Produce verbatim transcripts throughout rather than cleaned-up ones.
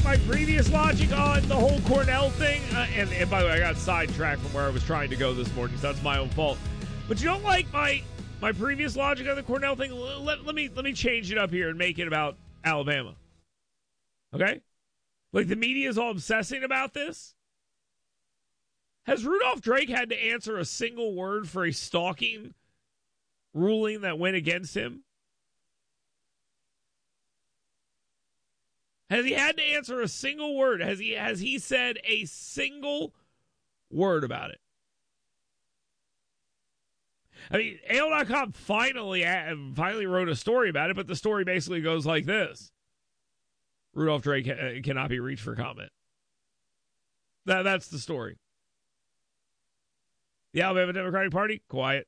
like my previous logic on the whole Cornell thing? Uh, and, and by the way, I got sidetracked from where I was trying to go this morning, so that's my own fault. But you don't like my my previous logic on the Cornell thing? Let, let me let me change it up here and make it about Alabama. Okay? Like the media is all obsessing about this. Has Rudolph Drake had to answer a single word for a stalking ruling that went against him? Has he had to answer a single word? Has he has he said a single word about it? I mean, A O L dot com finally finally wrote a story about it, but the story basically goes like this: Rudolph Drake cannot be reached for comment. That that's the story. The Alabama Democratic Party, quiet.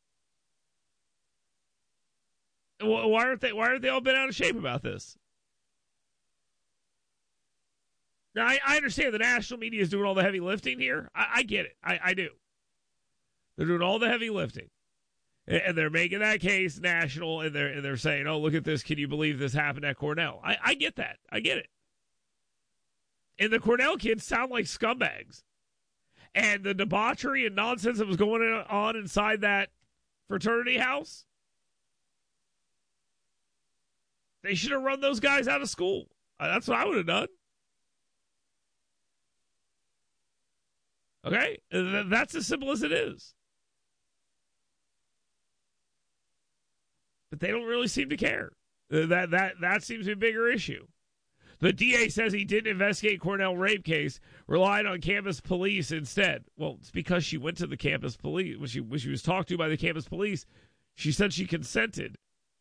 Why aren't they? Why aren't they all been out of shape about this? Now, I, I understand the national media is doing all the heavy lifting here. I, I get it. I, I do. They're doing all the heavy lifting, and, and they're making that case national. And they're and they're saying, "Oh, look at this! Can you believe this happened at Cornell?" I, I get that. I get it. And the Cornell kids sound like scumbags. And the debauchery and nonsense that was going on inside that fraternity house, they should have run those guys out of school. That's what I would have done. Okay? That's as simple as it is. But they don't really seem to care. That that that seems to be a bigger issue. The D A says he didn't investigate Cornell rape case, relied on campus police instead. Well, it's because she went to the campus police. When she, when she was talked to by the campus police, she said she consented.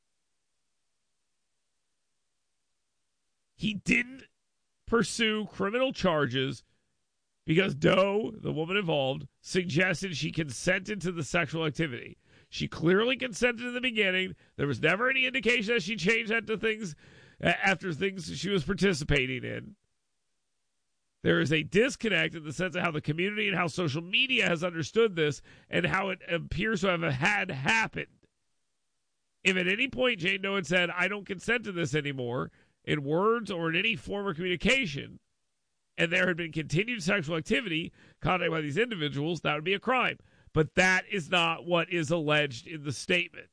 He didn't pursue criminal charges because Doe, the woman involved, suggested she consented to the sexual activity. She clearly consented in the beginning. There was never any indication that she changed that to things after things she was participating in. There is a disconnect in the sense of how the community and how social media has understood this and how it appears to have had happened. If at any point Jane Doe had said, I don't consent to this anymore, in words or in any form of communication, and there had been continued sexual activity conducted by these individuals, that would be a crime. But that is not what is alleged in the statement.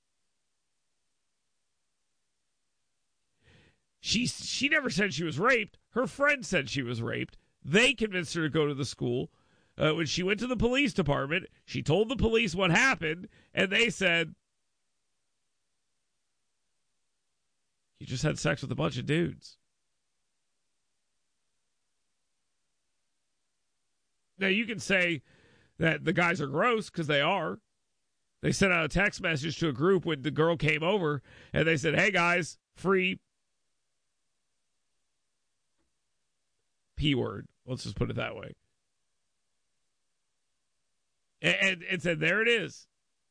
She she never said she was raped. Her friend said she was raped. They convinced her to go to the school. Uh, when she went to the police department, she told the police what happened, and they said, you just had sex with a bunch of dudes. Now, you can say that the guys are gross, because they are. They sent out a text message to a group when the girl came over, and they said, hey, guys, free P word. Let's just put it that way. And, and, and said, there it is.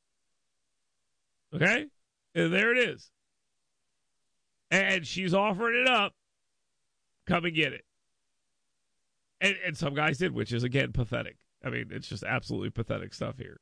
Okay? And there it is. And she's offering it up. Come and get it. And, and some guys did, which is, again, pathetic. I mean, it's just absolutely pathetic stuff here.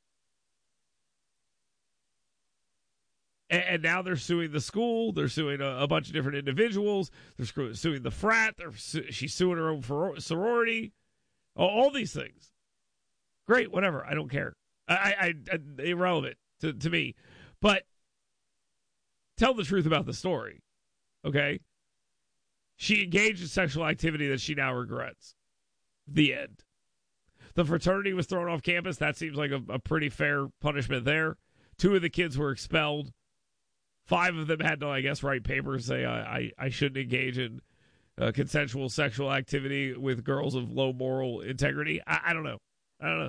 And, and now they're suing the school. They're suing a, a bunch of different individuals. They're suing the frat. They're su- she's suing her own sorority. All, all these things. Great, whatever. I don't care. I, I, I irrelevant to, to me. But tell the truth about the story. Okay? She engaged in sexual activity that she now regrets. The end. The fraternity was thrown off campus. That seems like a, a pretty fair punishment there. Two of the kids were expelled. Five of them had to, I guess, write papers say I, I, I shouldn't engage in uh, consensual sexual activity with girls of low moral integrity. I, I don't know. I don't know.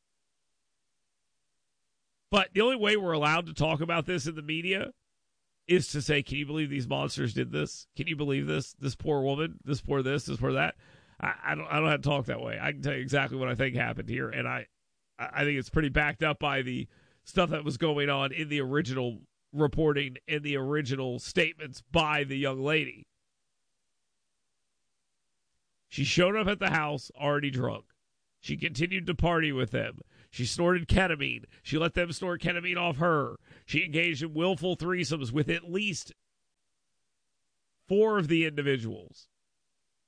But the only way we're allowed to talk about this in the media is to say, can you believe these monsters did this? Can you believe this? This poor woman, this poor this, this poor that. I, I don't I don't have to talk that way. I can tell you exactly what I think happened here, and I I think it's pretty backed up by the stuff that was going on in the original reporting and the original statements by the young lady. She showed up at the house already drunk. She continued to party with them. She snorted ketamine. She let them snort ketamine off her. She engaged in willful threesomes with at least four of the individuals.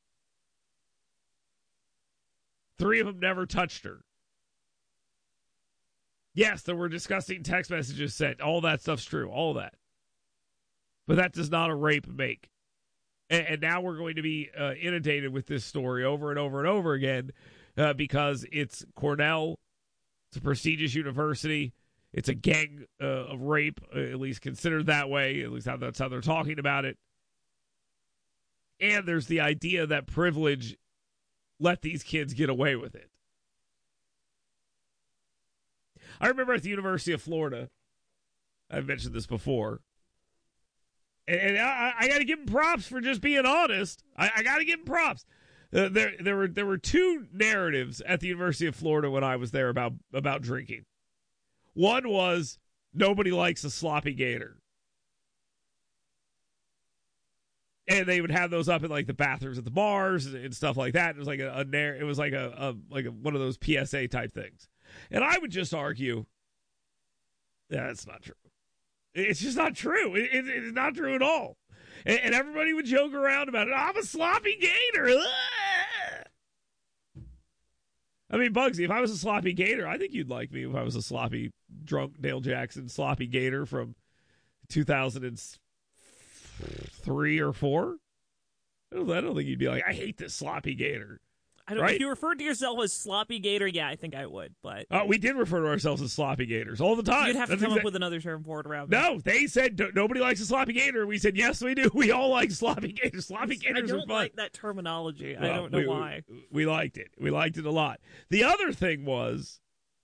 Three of them never touched her. Yes, there were disgusting text messages sent. All that stuff's true. All that. But that does not a rape make. And, and now we're going to be uh, inundated with this story over and over and over again uh, because it's Cornell. It's a prestigious university. It's a gang uh, of rape, uh, at least considered that way. At least how, that's how they're talking about it. And there's the idea that privilege let these kids get away with it. I remember at the University of Florida, I've mentioned this before, and, and I, I got to give them props for just being honest. I, I got to give them props. Uh, there, there were there were two narratives at the University of Florida when I was there about about drinking. One was nobody likes a sloppy gator, and they would have those up in like the bathrooms at the bars and stuff like that. It was like a, a it was like a, a like a, one of those P S A type things. And I would just argue, yeah, that's not true. It's just not true. It, it, it's not true at all. And, and everybody would joke around about it. I'm a sloppy gator. Ah! I mean, Bugsy, if I was a sloppy gator, I think you'd like me if I was a sloppy, drunk Dale Jackson sloppy gator from two thousand three or four. I don't, I don't think you'd be like, I hate this sloppy gator. I don't right? know. If you referred to yourself as sloppy gator, yeah, I think I would. But uh, we did refer to ourselves as sloppy gators all the time. You'd have That's to come exa- up with another term for it around. No, they said d- nobody likes a sloppy gator. We said yes, we do. We all like sloppy gators. Sloppy gators I are don't fun. like that terminology. Well, I don't know we, why. We, we liked it. We liked it a lot. The other thing was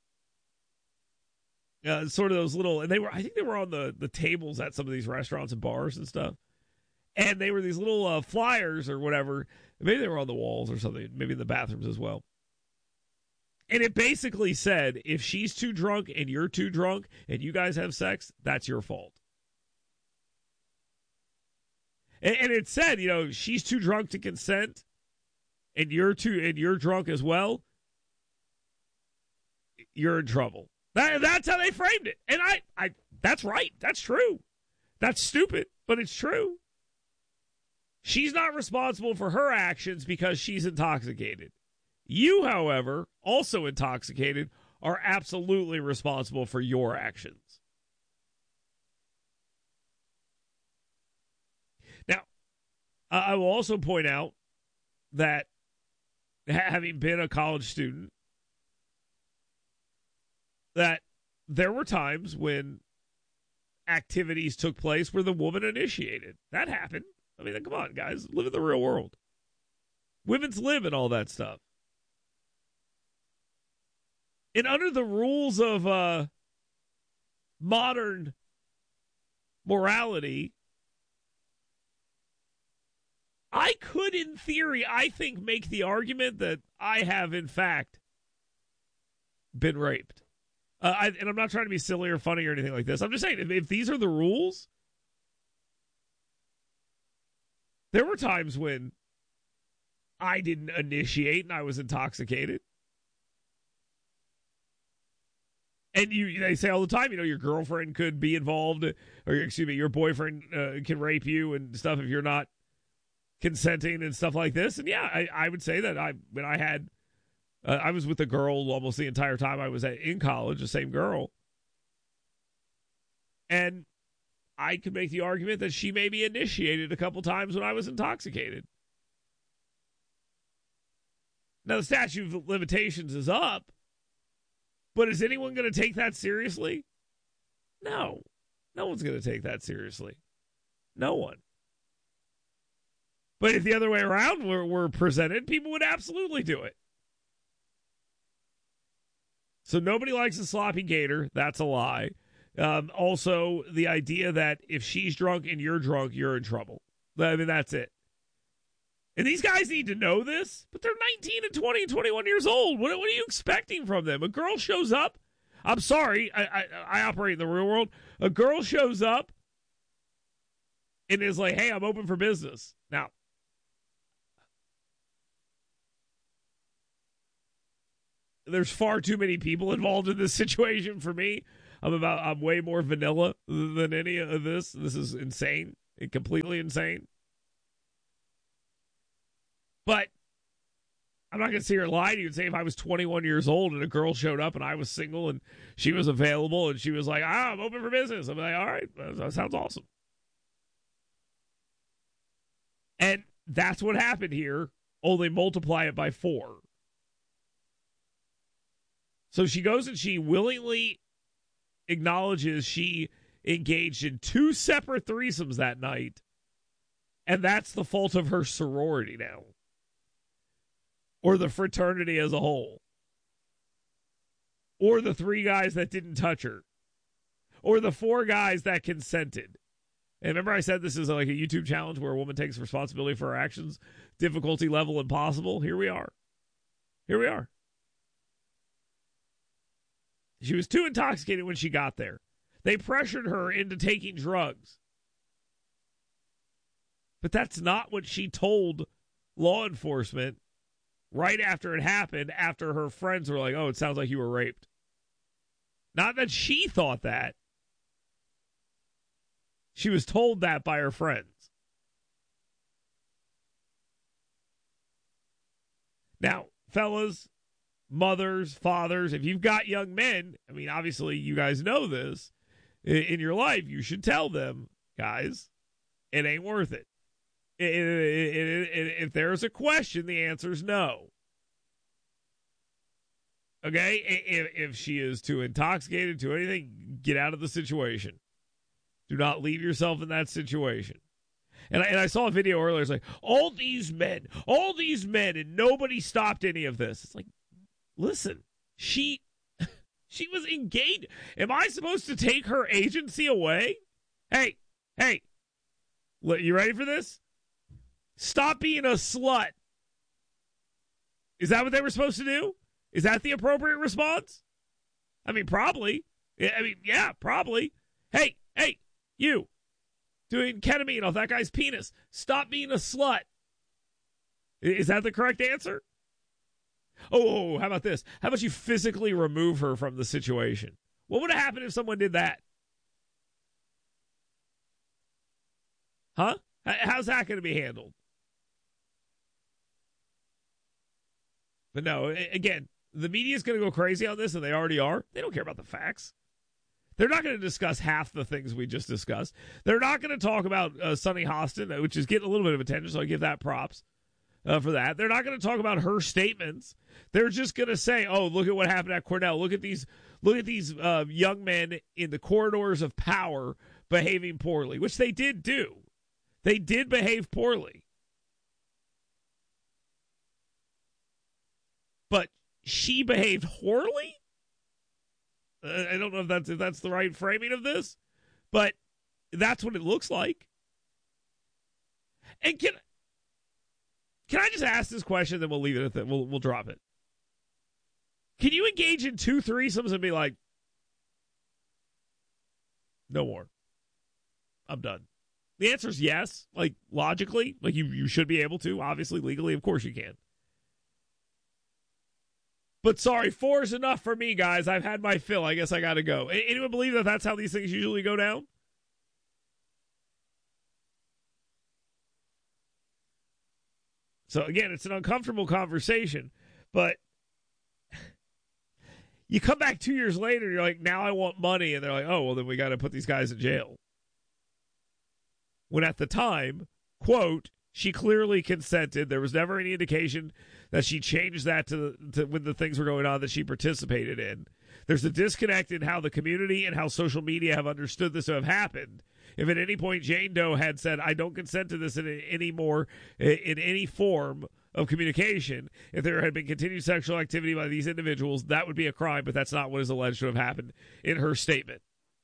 uh, sort of those little, and they were. I think they were on the the tables at some of these restaurants and bars and stuff. And they were these little uh, flyers or whatever. Maybe they were on the walls or something. Maybe in the bathrooms as well. And it basically said, if she's too drunk and you're too drunk and you guys have sex, that's your fault. And, and it said, you know, she's too drunk to consent and you're too and you're drunk as well, you're in trouble. That, that's how they framed it. And I, I that's right. That's true. That's stupid, but it's true. She's not responsible for her actions because she's intoxicated. You, however, also intoxicated, are absolutely responsible for your actions. Now, I will also point out that having been a college student, that there were times when activities took place where the woman initiated. That happened. I mean, come on, guys. Live in the real world. Women's live and all that stuff. And under the rules of uh, modern morality, I could, in theory, I think, make the argument that I have, in fact, been raped. Uh, I, and I'm not trying to be silly or funny or anything like this. I'm just saying, if, if these are the rules, there were times when I didn't initiate and I was intoxicated. And you, they say all the time, you know, your girlfriend could be involved, or excuse me, your boyfriend uh, can rape you and stuff if you're not consenting and stuff like this. And yeah, I, I would say that I when I had, uh, I was with a girl almost the entire time I was at, in college, the same girl, and I could make the argument that she maybe initiated a couple times when I was intoxicated. Now the statute of limitations is up. But is anyone going to take that seriously? No. No one's going to take that seriously. No one. But if the other way around were, were presented, people would absolutely do it. So nobody likes a sloppy gator. That's a lie. Um, also, the idea that if she's drunk and you're drunk, you're in trouble. I mean, that's it. And these guys need to know this, but they're nineteen and twenty and twenty-one years old. What, what are you expecting from them? A girl shows up. I'm sorry. I, I, I operate in the real world. A girl shows up and is like, hey, I'm open for business. Now, there's far too many people involved in this situation for me. I'm about, I'm way more vanilla than any of this. This is insane. Completely insane. But I'm not going to sit here and lie to you and say if I was twenty-one years old and a girl showed up and I was single and she was available and she was like, ah, I'm open for business. I'm like, all right, that sounds awesome. And that's what happened here, only multiply it by four. So she goes and she willingly acknowledges she engaged in two separate threesomes that night, and that's the fault of her sorority now. Or the fraternity as a whole. Or the three guys that didn't touch her. Or the four guys that consented. And remember I said this is like a YouTube challenge where a woman takes responsibility for her actions, difficulty level impossible? Here we are. Here we are. She was too intoxicated when she got there. They pressured her into taking drugs. But that's not what she told law enforcement right after it happened, after her friends were like, oh, it sounds like you were raped. Not that she thought that. She was told that by her friends. Now, fellas, mothers, fathers, if you've got young men, I mean, obviously you guys know this, in your life, you should tell them, guys, it ain't worth it. It, it, it, it, if there's a question, the answer is no. Okay? If, if she is too intoxicated to anything, get out of the situation. Do not leave yourself in that situation. And I, and I saw a video earlier. It's like, all these men, all these men, and nobody stopped any of this. It's like, listen, she, she was engaged. Am I supposed to take her agency away? Hey, hey, you ready for this? Stop being a slut. Is that what they were supposed to do? Is that the appropriate response? I mean, probably. I mean, yeah, probably. Hey, hey, you, doing ketamine off that guy's penis. Stop being a slut. Is that the correct answer? Oh, how about this? How about you physically remove her from the situation? What would have happened if someone did that? Huh? How's that going to be handled? But no, again, the media is going to go crazy on this, and they already are. They don't care about the facts. They're not going to discuss half the things we just discussed. They're not going to talk about uh, Sunny Hostin, which is getting a little bit of attention, so I give that props uh, for that. They're not going to talk about her statements. They're just going to say, "Oh, look at what happened at Cornell. Look at these, look at these uh, young men in the corridors of power behaving poorly," which they did do. They did behave poorly. But she behaved poorly? Uh, I don't know if that's, if that's the right framing of this, but that's what it looks like. And can, can I just ask this question, then we'll leave it at that. We'll, we'll drop it. Can you engage in two threesomes and be like, no more. I'm done. The answer is yes. Like, logically, like you, you should be able to. Obviously, legally, of course you can. But sorry, four is enough for me, guys. I've had my fill. I guess I got to go. Anyone believe that that's how these things usually go down? So, again, it's an uncomfortable conversation. But you come back two years later, you're like, now I want money. And they're like, oh, well, then we got to put these guys in jail. When at the time, quote, she clearly consented. There was never any indication that she changed that to, to when the things were going on that she participated in. There's a disconnect in how the community and how social media have understood this to have happened. If at any point Jane Doe had said, I don't consent to this in, anymore in any form of communication, if there had been continued sexual activity by these individuals, that would be a crime, but that's not what is alleged to have happened in her statement.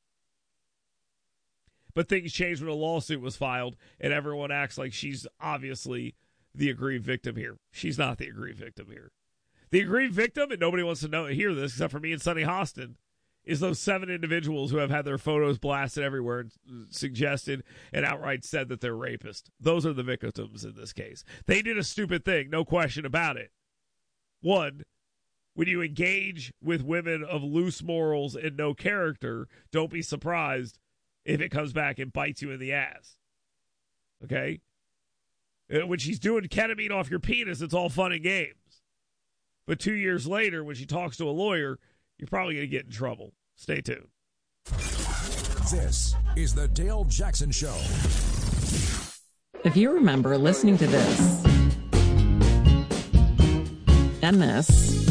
But things changed when a lawsuit was filed, and everyone acts like she's obviously the aggrieved victim here. She's not the aggrieved victim here. The aggrieved victim, and nobody wants to know hear this except for me and Sunny Hostin, is those seven individuals who have had their photos blasted everywhere and suggested and outright said that they're rapists. Those are the victims in this case. They did a stupid thing, no question about it. One, when you engage with women of loose morals and no character, don't be surprised if it comes back and bites you in the ass. Okay? When she's doing ketamine off your penis, it's all fun and games. But two years later, when she talks to a lawyer, you're probably going to get in trouble. Stay tuned. This is the Dale Jackson Show. If you remember listening to this and this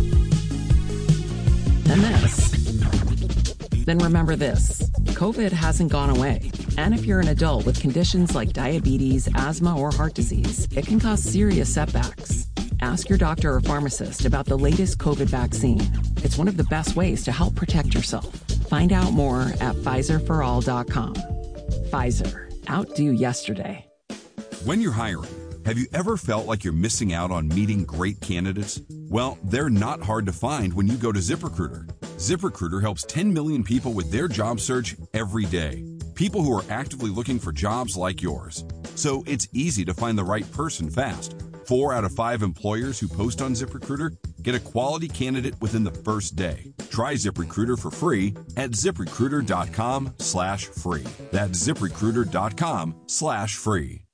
and this, then remember this. COVID hasn't gone away. And if you're an adult with conditions like diabetes, asthma, or heart disease, it can cause serious setbacks. Ask your doctor or pharmacist about the latest COVID vaccine. It's one of the best ways to help protect yourself. Find out more at Pfizer for all dot com. Pfizer. Outdo yesterday. When you're hiring, have you ever felt like you're missing out on meeting great candidates? Well, they're not hard to find when you go to ZipRecruiter. ZipRecruiter helps ten million people with their job search every day. People who are actively looking for jobs like yours. So it's easy to find the right person fast. Four out of five employers who post on ZipRecruiter get a quality candidate within the first day. Try ZipRecruiter for free at ZipRecruiter.com slash free. That's ZipRecruiter.com slash free.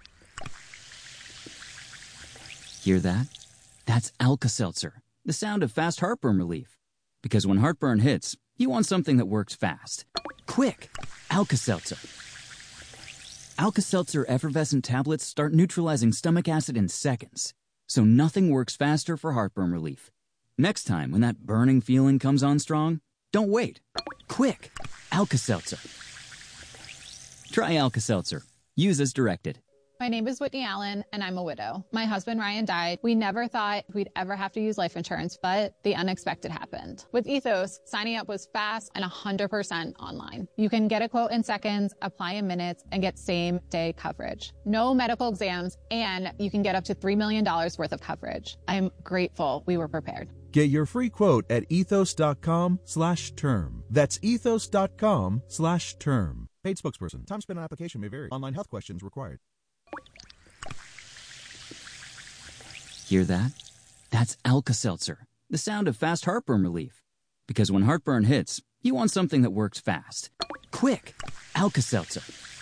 Hear that? That's Alka-Seltzer, the sound of fast heartburn relief. Because when heartburn hits, you want something that works fast. Quick! Alka-Seltzer. Alka-Seltzer effervescent tablets start neutralizing stomach acid in seconds, so nothing works faster for heartburn relief. Next time, when that burning feeling comes on strong, don't wait. Quick! Alka-Seltzer. Try Alka-Seltzer. Use as directed. My name is Whitney Allen, and I'm a widow. My husband, Ryan, died. We never thought we'd ever have to use life insurance, but the unexpected happened. With Ethos, signing up was fast and one hundred percent online. You can get a quote in seconds, apply in minutes, and get same-day coverage. No medical exams, and you can get up to three million dollars worth of coverage. I'm grateful we were prepared. Get your free quote at ethos.com slash term. That's ethos.com slash term. Paid spokesperson. Time spent on application may vary. Online health questions required. Hear that? That's Alka-Seltzer, the sound of fast heartburn relief. Because when heartburn hits, you want something that works fast. Quick! Alka-Seltzer.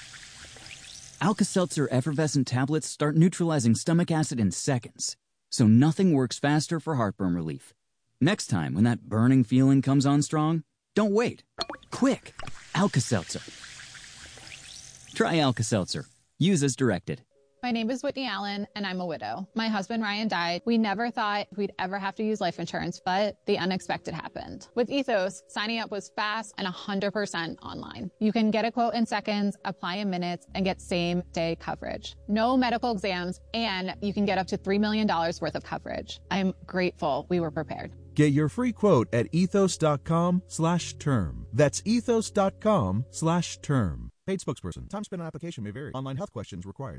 Alka-Seltzer effervescent tablets start neutralizing stomach acid in seconds, so nothing works faster for heartburn relief. Next time, when that burning feeling comes on strong, don't wait. Quick! Alka-Seltzer. Try Alka-Seltzer. Use as directed. My name is Whitney Allen, and I'm a widow. My husband, Ryan, died. We never thought we'd ever have to use life insurance, but the unexpected happened. With Ethos, signing up was fast and one hundred percent online. You can get a quote in seconds, apply in minutes, and get same-day coverage. No medical exams, and you can get up to three million dollars worth of coverage. I'm grateful we were prepared. Get your free quote at ethos.com slash term. That's ethos.com slash term. Paid spokesperson. Time spent on application may vary. Online health questions required.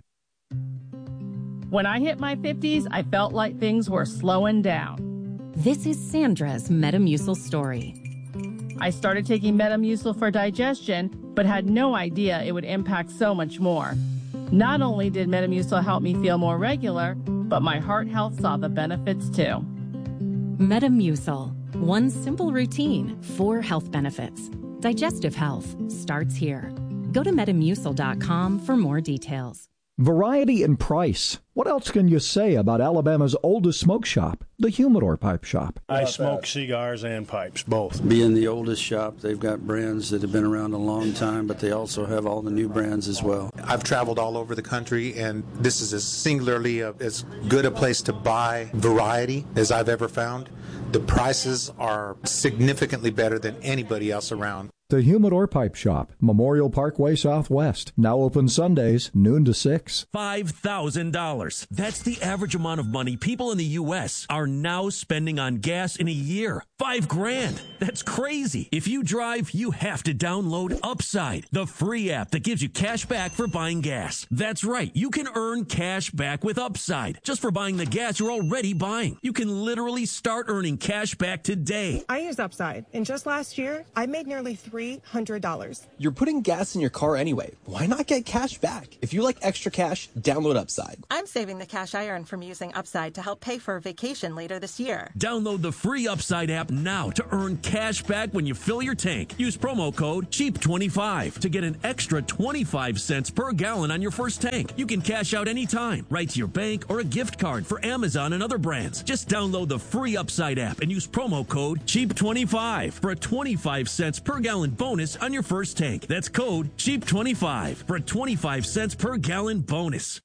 When I hit my fifties, I felt like things were slowing down. This is Sandra's Metamucil story. I started taking Metamucil for digestion, but had no idea it would impact so much more. Not only did Metamucil help me feel more regular, but my heart health saw the benefits too. Metamucil. One simple routine, four health benefits. Digestive health starts here. Go to metamucil dot com for more details. Variety and price. What else can you say about Alabama's oldest smoke shop, the Humidor Pipe Shop? I smoke cigars and pipes, both. Being the oldest shop, they've got brands that have been around a long time, but they also have all the new brands as well. I've traveled all over the country, and this is as singularly a, as good a place to buy variety as I've ever found. The prices are significantly better than anybody else around. The Humidor Pipe Shop, Memorial Parkway Southwest. Now open Sundays, noon to six. five thousand dollars. That's the average amount of money people in the U S are now spending on gas in a year. Five grand. That's crazy. If you drive, you have to download Upside, the free app that gives you cash back for buying gas. That's right. You can earn cash back with Upside just for buying the gas you're already buying. You can literally start earning cash back today. I use Upside, and just last year, I made nearly three three hundred dollars. You're putting gas in your car anyway. Why not get cash back? If you like extra cash, download Upside. I'm saving the cash I earn from using Upside to help pay for a vacation later this year. Download the free Upside app now to earn cash back when you fill your tank. Use promo code cheap twenty-five to get an extra twenty-five cents per gallon on your first tank. You can cash out anytime, right to your bank or a gift card for Amazon and other brands. Just download the free Upside app and use promo code cheap twenty-five for a twenty-five cents per gallon bonus on your first tank. That's code cheap twenty-five for a twenty-five cents per gallon bonus.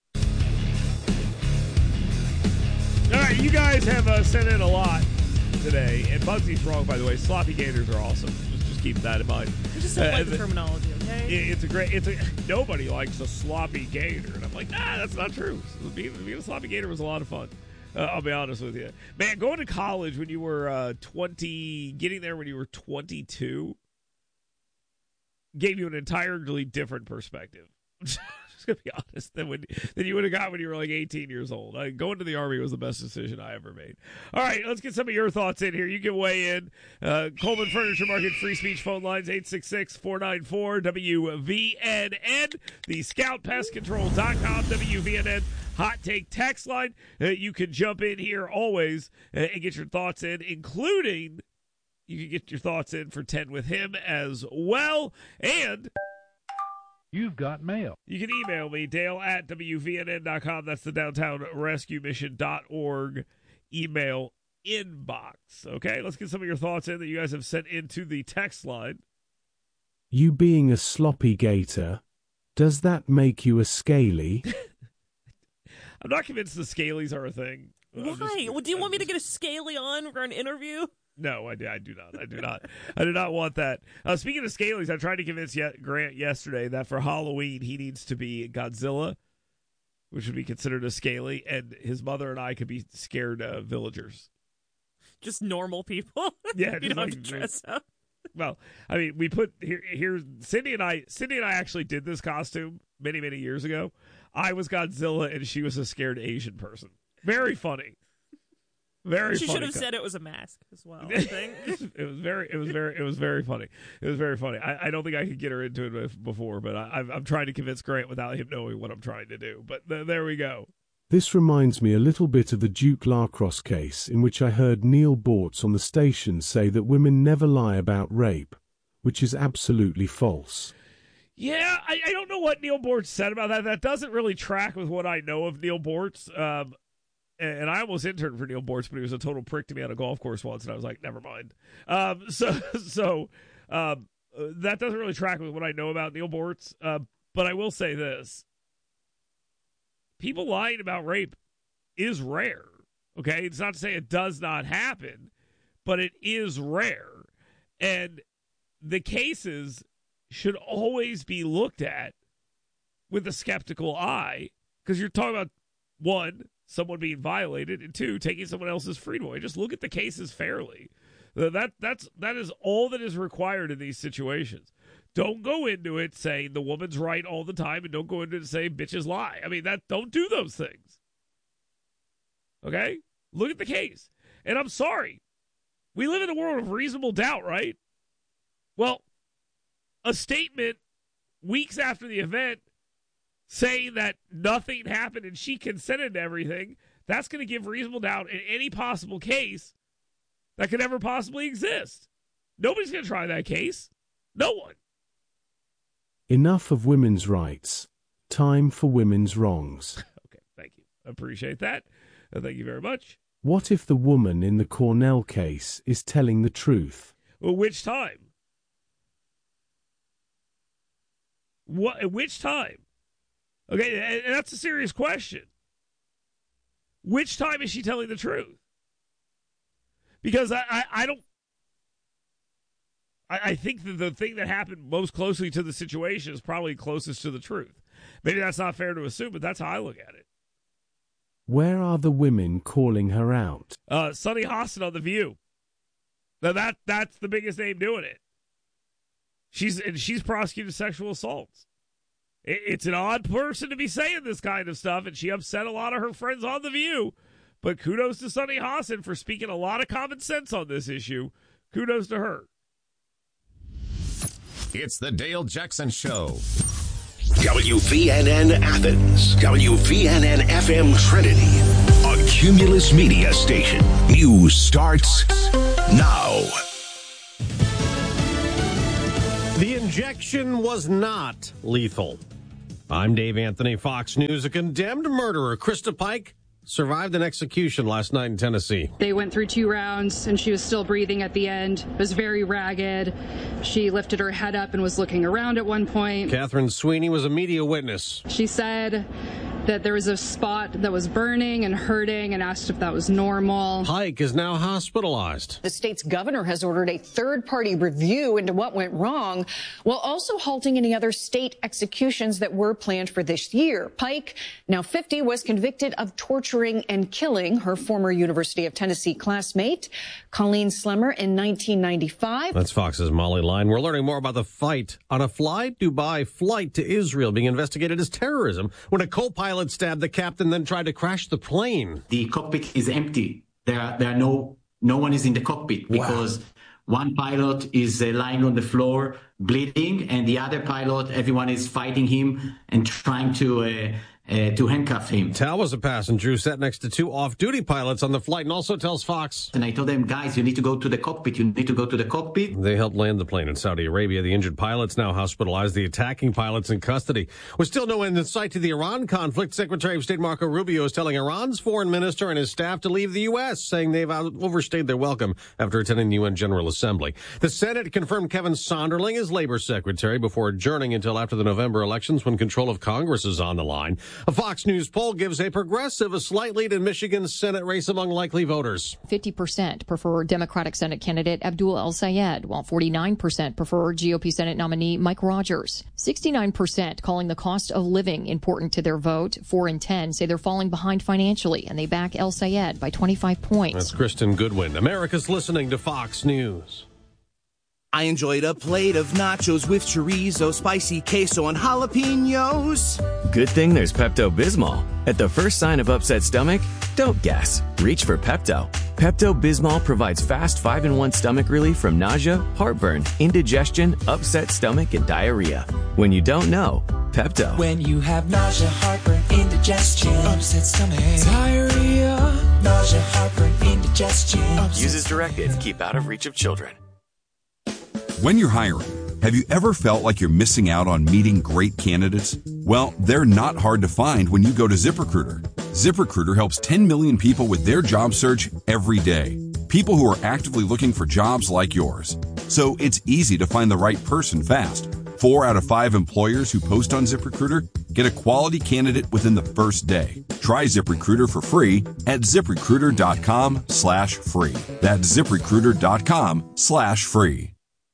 All right, you guys have uh, sent in a lot today, and Bugsy's wrong, by the way. Sloppy gators are awesome. Just, just keep that in mind. I just don't uh, like the terminology, okay? It, it's a great. It's a nobody likes a sloppy gator, and I'm like, nah, that's not true. Being, being a sloppy gator was a lot of fun. Uh, I'll be honest with you, man. Going to college when you were uh, twenty, getting there when you were twenty-two, gave you an entirely different perspective. Just gonna be honest, than when than you would have got when you were like eighteen years old. Uh, going to the Army was the best decision I ever made. All right, let's get some of your thoughts in here. You can weigh in. Uh, Coleman Furniture Market free speech phone lines eight six six, four nine four, W V N N. The Scout Pest Control dot com W V N N hot take text line. Uh, you can jump in here always uh, and get your thoughts in, including you can get your thoughts in for ten with him as well. And you've got mail. You can email me, Dale at W V N N dot com. That's the Downtown Rescue Mission dot org email inbox. Okay, let's get some of your thoughts in that you guys have sent into the text line. You being a sloppy gator, does that make you a scaly? I'm not convinced the scalies are a thing. Why? Just, well, do you I'm want me just... to get a scaly on for an interview? No, I do, I do not. I do not. I do not want that. Uh, speaking of scalies, I tried to convince yet Grant yesterday that for Halloween he needs to be Godzilla, which would be considered a scaly, and his mother and I could be scared uh, villagers. Just normal people? Yeah. You don't like, have to dress up. Well, I mean, we put here, here, Cindy and I, Cindy and I actually did this costume many, many years ago. I was Godzilla and she was a scared Asian person. Very funny. Very she funny. should have said it was a mask as well, I think. it was very, it was very, it was very funny. It was very funny. I, I don't think I could get her into it before, but I, I'm, I'm trying to convince Grant without him knowing what I'm trying to do. But th- there we go. This reminds me a little bit of the Duke Lacrosse case, in which I heard Neil Bortz on the station say that women never lie about rape, which is absolutely false. Yeah, I, I don't know what Neil Bortz said about that. That doesn't really track with what I know of Neil Bortz. Um, and I almost interned for Neil Bortz, but he was a total prick to me on a golf course once, and I was like, never mind. Um, so so um, that doesn't really track with what I know about Neil Bortz. Uh, but I will say this. People lying about rape is rare, okay? It's not to say it does not happen, but it is rare. And the cases should always be looked at with a skeptical eye, because you're talking about, one, someone being violated, and two, taking someone else's freedom away. Just look at the cases fairly. That that's that is all that is required in these situations. Don't go into it saying the woman's right all the time, and don't go into it saying bitches lie. I mean, that don't do those things. Okay? Look at the case. And I'm sorry. We live in a world of reasonable doubt, right? Well, a statement weeks after the event saying that nothing happened and she consented to everything, that's going to give reasonable doubt in any possible case that could ever possibly exist. Nobody's going to try that case. No one. Enough of women's rights. Time for women's wrongs. Okay, thank you. Appreciate that. Uh, thank you very much. What if the woman in the Cornell case is telling the truth? Well, which time? What? At which time? Okay, and that's a serious question. Which time is she telling the truth? Because I, I, I don't... I think that the thing that happened most closely to the situation is probably closest to the truth. Maybe that's not fair to assume, but that's how I look at it. Where are the women calling her out? Uh, Sunny Hostin on The View. Now that that's the biggest name doing it. She's and she's prosecuted sexual assaults. It, it's an odd person to be saying this kind of stuff, and she upset a lot of her friends on The View. But kudos to Sunny Hostin for speaking a lot of common sense on this issue. Kudos to her. It's the Dale Jackson Show. W V N N Athens, W V N N F M Trinity, a Cumulus Media station. News starts now. The injection was not lethal. I'm Dave Anthony, Fox News. A condemned murderer, Krista Pike, survived an execution last night in Tennessee. They went through two rounds, and she was still breathing at the end. It was very ragged. She lifted her head up and was looking around at one point. Catherine Sweeney was a media witness. She said that there was a spot that was burning and hurting and asked if that was normal. Pike is now hospitalized. The state's governor has ordered a third-party review into what went wrong, while also halting any other state executions that were planned for this year. Pike, now fifty, was convicted of torturing and killing her former University of Tennessee classmate, Colleen Slemmer, in nineteen ninety-five. That's Fox's Molly Line. We're learning more about the fight on a Fly Dubai flight to Israel being investigated as terrorism when a co-pilot stabbed the captain, then tried to crash the plane. The cockpit is empty. There are, there are no, no one is in the cockpit because wow. One pilot is uh, lying on the floor bleeding, and the other pilot, everyone is fighting him and trying to uh, uh, to handcuff him. Tal was a passenger who sat next to two off-duty pilots on the flight and also tells Fox. And I told them, guys, you need to go to the cockpit. You need to go to the cockpit. They helped land the plane in Saudi Arabia. The injured pilot's now hospitalized. The attacking pilot's in custody. With still no end in sight to the Iran conflict, Secretary of State Marco Rubio is telling Iran's foreign minister and his staff to leave the U S, saying they've overstayed their welcome after attending the U N General Assembly. The Senate confirmed Kevin Sonderling as labor secretary before adjourning until after the November elections when control of Congress is on the line. A Fox News poll gives a progressive a slight lead in Michigan's Senate race among likely voters. fifty percent prefer Democratic Senate candidate Abdul El-Sayed, while forty-nine percent prefer G O P Senate nominee Mike Rogers. sixty-nine percent calling the cost of living important to their vote. four in ten say they're falling behind financially, and they back El-Sayed by twenty-five points. That's Kristen Goodwin. America's listening to Fox News. I enjoyed a plate of nachos with chorizo, spicy queso, and jalapenos. Good thing there's Pepto-Bismol. At the first sign of upset stomach, don't guess. Reach for Pepto. Pepto-Bismol provides fast five in one stomach relief from nausea, heartburn, indigestion, upset stomach, and diarrhea. When you don't know, Pepto. When you have nausea, heartburn, indigestion, upset stomach, diarrhea, nausea, heartburn, indigestion. Use as directed. Keep out of reach of children. When you're hiring, have you ever felt like you're missing out on meeting great candidates? Well, they're not hard to find when you go to ZipRecruiter. ZipRecruiter helps ten million people with their job search every day. People who are actively looking for jobs like yours. So it's easy to find the right person fast. Four out of five employers who post on ZipRecruiter get a quality candidate within the first day. Try ZipRecruiter for free at ZipRecruiter.com slash free. That's ZipRecruiter.com slash free.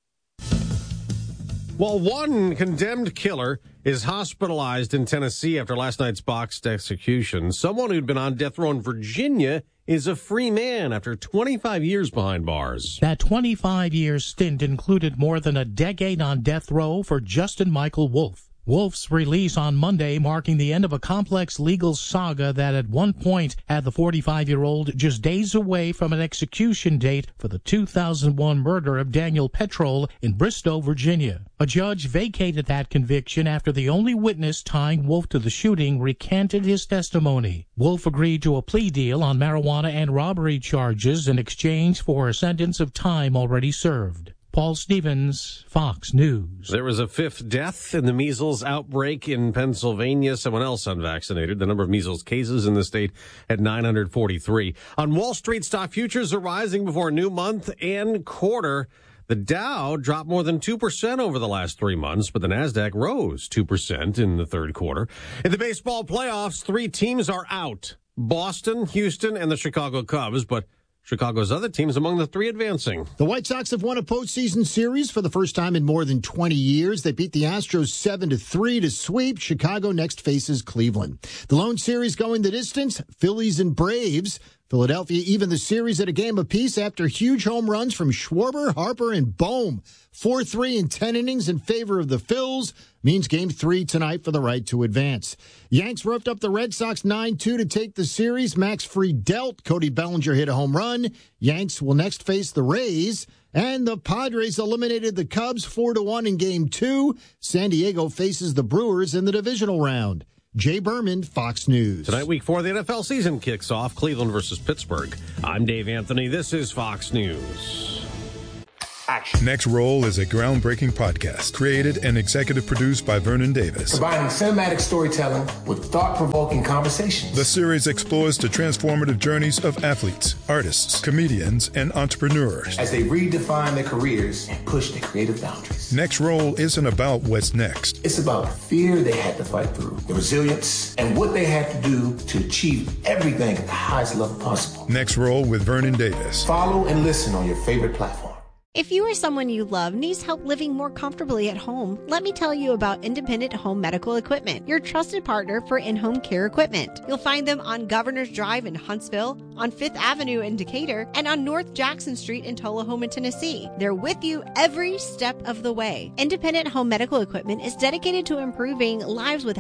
Well, one condemned killer is hospitalized in Tennessee after last night's boxed execution. Someone who'd been on death row in Virginia is a free man after twenty-five years behind bars. That twenty-five-year stint included more than a decade on death row for Justin Michael Wolf. Wolf's release on Monday marking the end of a complex legal saga that at one point had the forty-five-year-old just days away from an execution date for the two thousand one murder of Daniel Petrol in Bristow, Virginia. A judge vacated that conviction after the only witness tying Wolf to the shooting recanted his testimony. Wolf agreed to a plea deal on marijuana and robbery charges in exchange for a sentence of time already served. Paul Stevens, Fox News. There was a fifth death in the measles outbreak in Pennsylvania. Someone else unvaccinated. The number of measles cases in the state at nine hundred forty-three. On Wall Street, stock futures are rising before a new month and quarter. The Dow dropped more than two percent over the last three months, but the NASDAQ rose two percent in the third quarter. In the baseball playoffs, three teams are out. Boston, Houston, and the Chicago Cubs, but Chicago's other teams among the three advancing. The White Sox have won a postseason series for the first time in more than twenty years. They beat the Astros seven to three to sweep. Chicago next faces Cleveland. The lone series going the distance, Phillies and Braves. Philadelphia even the series at a game apiece after huge home runs from Schwarber, Harper, and Bohm. four three in ten innings in favor of the Phils means game three tonight for the right to advance. Yanks roughed up the Red Sox nine two to take the series. Max Fried dealt. Cody Bellinger hit a home run. Yanks will next face the Rays And the Padres eliminated the Cubs four to one in Game two. San Diego faces the Brewers in the divisional round. Jay Berman, Fox News. Tonight, week four of the N F L season kicks off. Cleveland versus Pittsburgh. I'm Dave Anthony. This is Fox News. Action. Next Roll is a groundbreaking podcast created and executive produced by Vernon Davis. Combining cinematic storytelling with thought-provoking conversations. The series explores the transformative journeys of athletes, artists, comedians, and entrepreneurs as they redefine their careers and push their creative boundaries. Next Roll isn't about what's next. It's about the fear they had to fight through, the resilience, and what they had to do to achieve everything at the highest level possible. Next Roll with Vernon Davis. Follow and listen on your favorite platform. If you or someone you love needs help living more comfortably at home, let me tell you about Independent Home Medical Equipment, your trusted partner for in-home care equipment. You'll find them on Governor's Drive in Huntsville, on Fifth Avenue in Decatur, and on North Jackson Street in Tullahoma, Tennessee. They're with you every step of the way. Independent Home Medical Equipment is dedicated to improving lives with